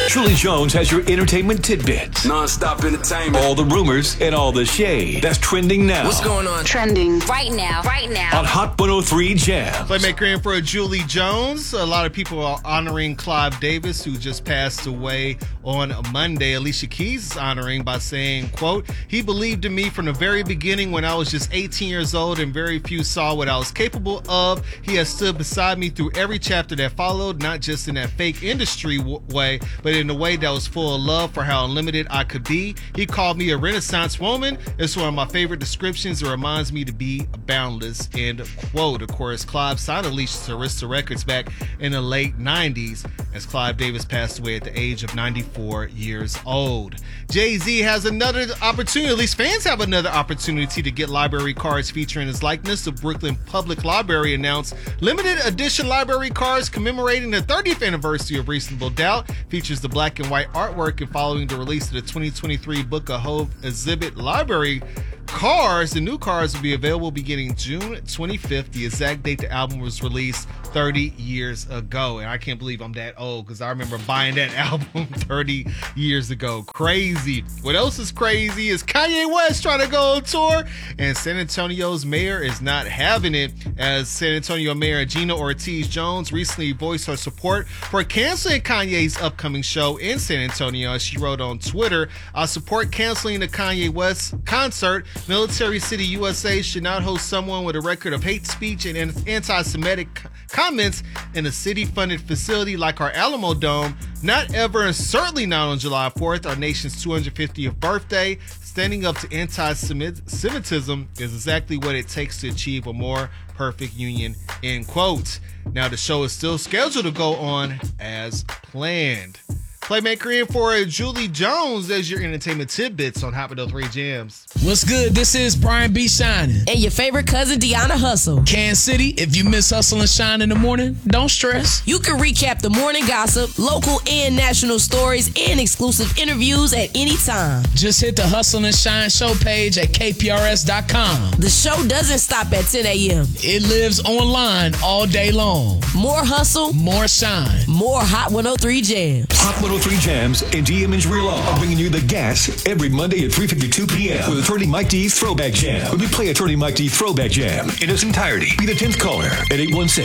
Julie Jones has your entertainment tidbits. Non-stop entertainment. All the rumors and all the shade that's trending now. What's going on? Trending right now. On Hot 103 Jams. Playmaker in for Julie Jones. A lot of people are honoring Clive Davis, who just passed away on Monday. Alicia Keys is honoring by saying, quote, "He believed in me from the very beginning when I was just 18 years old and very few saw what I was capable of. He has stood beside me through every chapter that followed, not just in that fake industry way, but in a way that was full of love for how unlimited I could be. He called me a Renaissance woman. It's one of my favorite descriptions. It reminds me to be boundless," end quote. Of course, Clive signed Alicia to Arista Records back in the late 90s as Clive Davis passed away at the age of 94 years old. Jay-Z has another opportunity, at least fans have another opportunity to get library cards featuring his likeness. The Brooklyn Public Library announced limited edition library cards commemorating the 30th anniversary of Reasonable Doubt. Features the black and white artwork, and following the release of the 2023 Book of Hov exhibit library cards, the new cards will be available beginning June 25th, the exact date the album was released 30 years ago. And I can't believe I'm that old because I remember buying that album 30 years ago. Crazy. What else is crazy is Kanye West trying to go on tour, and San Antonio's mayor is not having it, as San Antonio Mayor Gina Ortiz Jones recently voiced her support for canceling Kanye's upcoming show in San Antonio. As she wrote on Twitter, "I support canceling the Kanye West concert. Military City, USA should not host someone with a record of hate speech and anti-Semitic comments in a city-funded facility like our Alamo Dome. Not ever, and certainly not on July 4th, our nation's 250th birthday. Standing up to anti-Semitism is exactly what it takes to achieve a more perfect union," end quote. Now, the show is still scheduled to go on as planned. Playmaker in for Julie Jones as your entertainment tidbits on Hot 103 Jams. What's good? This is Brian B. Shining. And your favorite cousin, Deanna Hustle. Kansas City, if you miss Hustle and Shine in the morning, don't stress. You can recap the morning gossip, local and national stories, and exclusive interviews at any time. Just hit the Hustle and Shine show page at kprs.com. The show doesn't stop at 10 a.m. It lives online all day long. More hustle, more shine, more Hot 103 Jams. Hot 103 Jams and DM Injury Law are bringing you the gas every Monday at 3:52 p.m. with Attorney Mike D's Throwback Jam. When we play Attorney Mike D Throwback Jam in its entirety, be the 10th caller at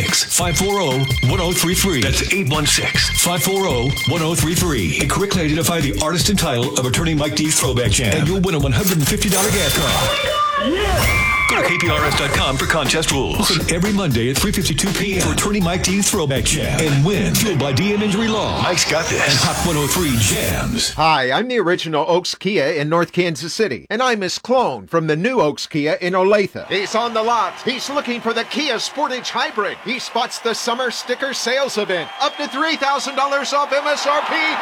816-540-1033. That's 816-540-1033. And correctly identify the artist and title of Attorney Mike D's Throwback Jam, and you'll win a $150 gas card. Go to KPRS.com for contest rules. Listen every Monday at 3:52 p.m. for Attorney Mike D's Throwback Jam and win. Fueled by DM Injury Law. Mike's got this. And Hot 103 Jams. Hi, I'm the original Oaks Kia in North Kansas City, and I'm his clone from the new Oaks Kia in Olathe. He's on the lot. He's looking for the Kia Sportage Hybrid. He spots the summer sticker sales event. Up to $3,000 off MSRP.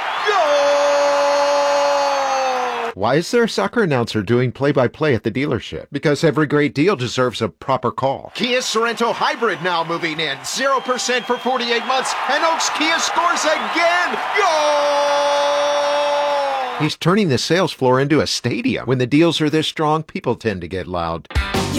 Go! Why is there a soccer announcer doing play-by-play at the dealership? Because every great deal deserves a proper call. Kia Sorento Hybrid now moving in. 0% for 48 months, and Oaks Kia scores again! Go! He's turning the sales floor into a stadium. When the deals are this strong, people tend to get loud.